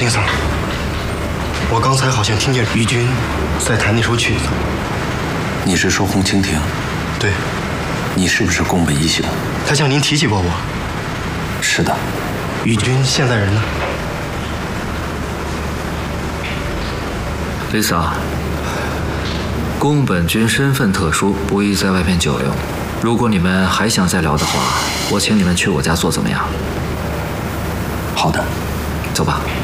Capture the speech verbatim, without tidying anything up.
丁桑，我刚才好像听见于军在弹那首曲子。 你是说红蜻蜓？ 对。 你是不是宫本一雄？ 他向您提起过我。 是的。 于军现在人呢 ？Lisa， 宫本君身份特殊，不宜在外边久留。如果你们还想再聊的话，我请你们去我家坐，怎么样？ 好的， 走吧。